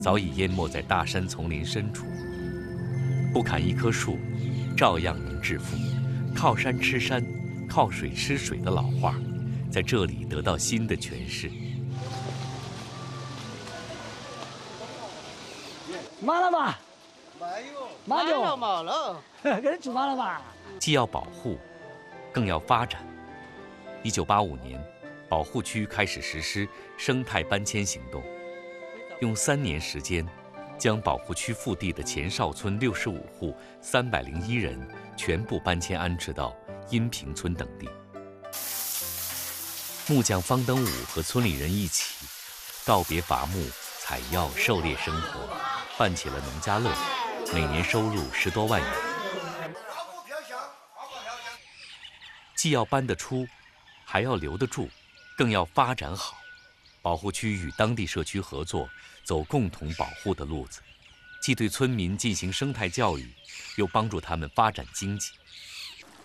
早已淹没在大山丛林深处。不砍一棵树，照样能致富。靠山吃山，靠水吃水的老话，在这里得到新的诠释。 麻了吧？麻就麻了， 给人煮麻了吧？ 既要保护，更要发展。1985年，保护区开始实施生态搬迁行动，用3年时间，将保护区腹地的前哨村65户301人全部搬迁安置到阴平村等地。木匠方登武和村里人一起告别伐木、采药、狩猎生活，办起了农家乐，每年收入10多万元。既要搬得出，还要留得住，更要发展好。保护区与当地社区合作，走共同保护的路子，既对村民进行生态教育，又帮助他们发展经济。